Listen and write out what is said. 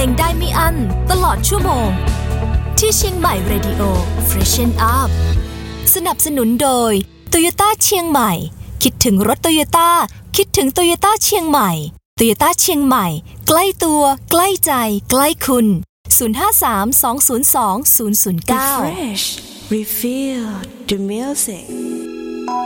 งได้ไม่อั้นตลอดชั่วโมงที่เชียงใหม่ Radio Freshen Up สนับสนุนโดย Toyota เชียงใหม่คิดถึงรถ Toyota คิดถึง Toyota เชียงใหม่ Toyota เชียงใหม่ใกล้ตัวใกล้ใจใกล้คุณ053 202 009 Refresh Refill the music